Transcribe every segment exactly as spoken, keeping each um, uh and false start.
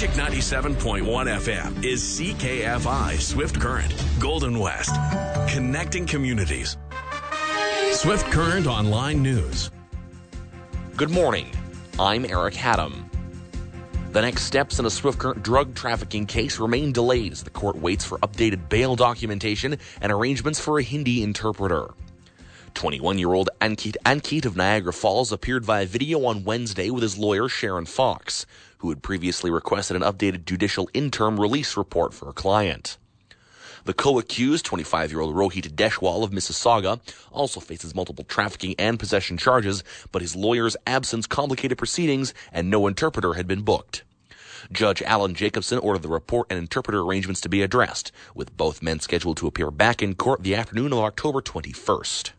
Magic ninety-seven point one F M is C K F I Swift Current, Golden West. Connecting communities. Swift Current Online News. Good morning. I'm Eric Haddam. The next steps in a Swift Current drug trafficking case remain delayed as the court waits for updated bail documentation and arrangements for a Hindi interpreter. twenty-one-year-old Ankit Ankit of Niagara Falls appeared via video on Wednesday with his lawyer Sharon Fox, who had previously requested an updated judicial interim release report for her client. The co-accused, twenty-five-year-old Rohit Deshwal of Mississauga, also faces multiple trafficking and possession charges, but his lawyer's absence complicated proceedings and no interpreter had been booked. Judge Alan Jacobson ordered the report and interpreter arrangements to be addressed, with both men scheduled to appear back in court the afternoon of October twenty-first.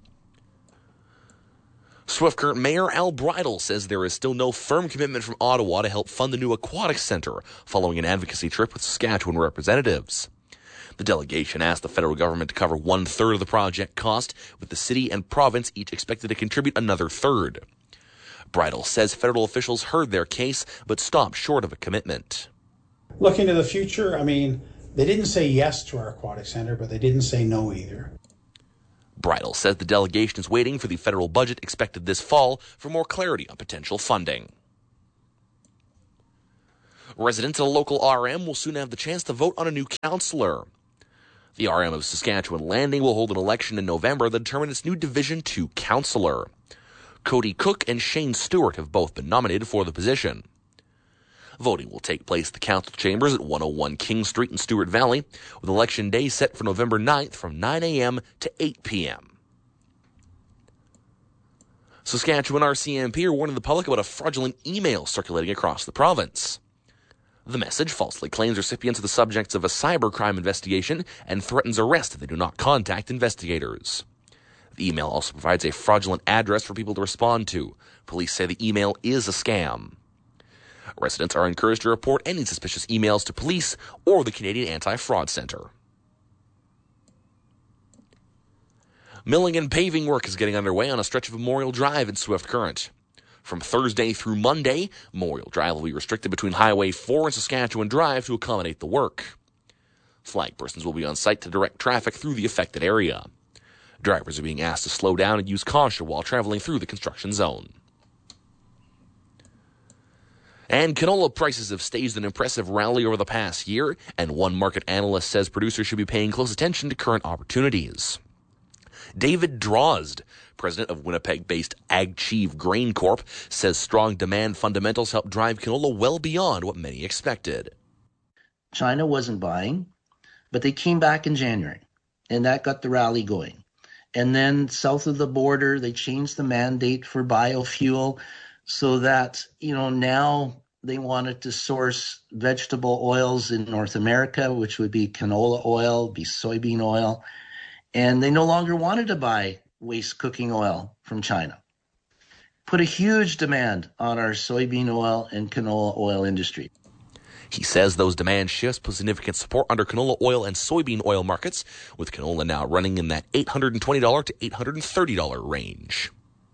Swift Current Mayor Al Bridle says there is still no firm commitment from Ottawa to help fund the new aquatic center following an advocacy trip with Saskatchewan representatives. The delegation asked the federal government to cover one-third of the project cost, with the city and province each expected to contribute another third. Bridle says federal officials heard their case, but stopped short of a commitment. Looking to the future, I mean, they didn't say yes to our aquatic center, but they didn't say no either. Bridle says the delegation is waiting for the federal budget expected this fall for more clarity on potential funding. Residents at a local R M will soon have the chance to vote on a new councillor. The R M of Saskatchewan Landing will hold an election in November that determine its new Division two councillor. Cody Cook and Shane Stewart have both been nominated for the position. Voting will take place at the council chambers at one oh one King Street in Stewart Valley, with election day set for November ninth from nine a.m. to eight p.m. Saskatchewan R C M P are warning the public about a fraudulent email circulating across the province. The message falsely claims recipients are the subjects of a cybercrime investigation and threatens arrest if they do not contact investigators. The email also provides a fraudulent address for people to respond to. Police say the email is a scam. Residents are encouraged to report any suspicious emails to police or the Canadian Anti-Fraud Centre. Milling and paving work is getting underway on a stretch of Memorial Drive in Swift Current. From Thursday through Monday, Memorial Drive will be restricted between Highway four and Saskatchewan Drive to accommodate the work. Flag persons will be on site to direct traffic through the affected area. Drivers are being asked to slow down and use caution while traveling through the construction zone. And canola prices have staged an impressive rally over the past year, and one market analyst says producers should be paying close attention to current opportunities. David Drozd, president of Winnipeg-based AgChieve Grain Corp, says strong demand fundamentals help drive canola well beyond what many expected. China wasn't buying, but they came back in January, and that got the rally going. And then south of the border, they changed the mandate for biofuel so that, you know, now they wanted to source vegetable oils in North America, which would be canola oil, be soybean oil. And they no longer wanted to buy waste cooking oil from China. Put a huge demand on our soybean oil and canola oil industry. He says those demand shifts put significant support under canola oil and soybean oil markets, with canola now running in that eight hundred twenty dollars to eight hundred thirty dollars range.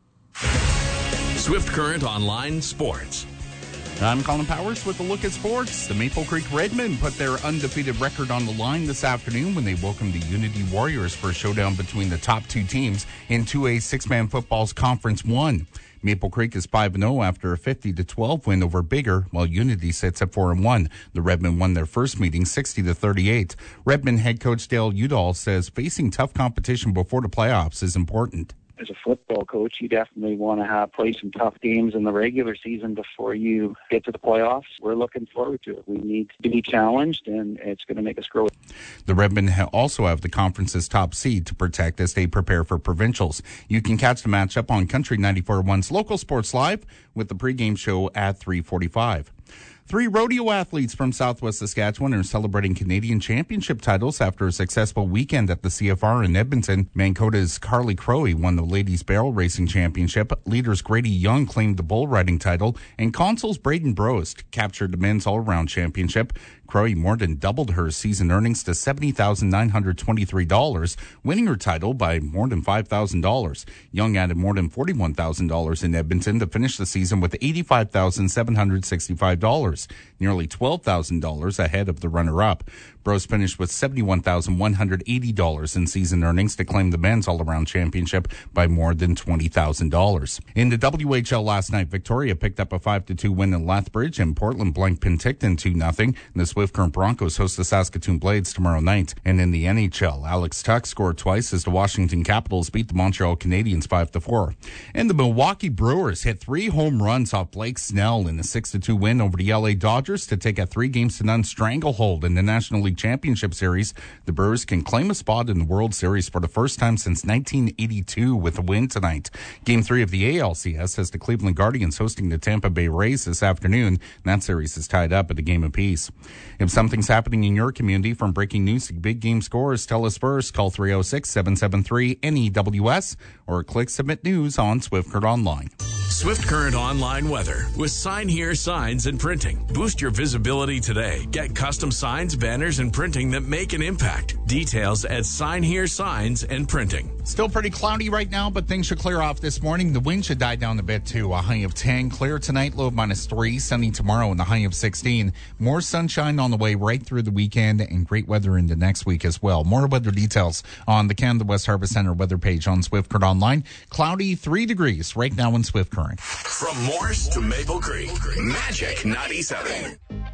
Swift Current Online Sports. I'm Colin Powers with a look at sports. The Maple Creek Redmen put their undefeated record on the line this afternoon when they welcomed the Unity Warriors for a showdown between the top two teams in two A six-man football's Conference one. Maple Creek is five and oh after a fifty to twelve win over Bigger, while Unity sits at four and one. The Redmen won their first meeting sixty to thirty-eight. Redmen head coach Dale Udall says facing tough competition before the playoffs is important. As a football coach, you definitely want to have play some tough games in the regular season before you get to the playoffs. We're looking forward to it. We need to be challenged, and it's going to make us grow. The Redmen ha- also have the conference's top seed to protect as they prepare for provincials. You can catch the matchup on Country ninety-four point one's Local Sports Live with the pregame show at three forty-five. Three rodeo athletes from Southwest Saskatchewan are celebrating Canadian championship titles after a successful weekend at the C F R in Edmonton. Mancota's Carly Crowe won the Ladies Barrel Racing Championship. Leaders Grady Young claimed the bull riding title, and Consols Braden Brost captured the men's all-around championship. Crowe more than doubled her season earnings to seventy thousand nine hundred twenty-three dollars, winning her title by more than five thousand dollars. Young added more than forty-one thousand dollars in Edmonton to finish the season with eighty-five thousand seven hundred sixty-five dollars. dollars, nearly twelve thousand dollars ahead of the runner-up. Bros finished with seventy-one thousand one hundred eighty dollars in season earnings to claim the men's all-around championship by more than twenty thousand dollars. In the W H L last night, Victoria picked up a five to two win in Lethbridge, and Portland blanked Penticton two nothing. The Swift Current Broncos host the Saskatoon Blades tomorrow night. And in the N H L, Alex Tuck scored twice as the Washington Capitals beat the Montreal Canadiens five to four. And the Milwaukee Brewers hit three home runs off Blake Snell in a six to two win over the L A Dodgers to take a three games to none stranglehold in the National League Championship Series. The Brewers can claim a spot in the World Series for the first time since nineteen eighty-two with a win tonight. Game three of the A L C S has the Cleveland Guardians hosting the Tampa Bay Rays this afternoon. That series is tied up at a game apiece. If something's happening in your community, from breaking news to big game scores, tell us first. Call three oh six, seven seven three, N E W S or click Submit News on Swift Current Online. Swift Current Online weather with Sign Here Signs and Printing. Boost your visibility today. Get custom signs, banners, and printing that make an impact. Details at Sign Here Signs and Printing. Still pretty cloudy right now, but things should clear off this morning. The wind should die down a bit too. A high of ten. Clear tonight, low of minus three. Sunny tomorrow and a high of sixteen. More sunshine on the way right through the weekend and great weather into next week as well. More weather details on the Canada West Harvest Center weather page on Swift Current Online. Cloudy, three degrees right now in Swift Current. From Morse to Maple Creek, Magic ninety-seven.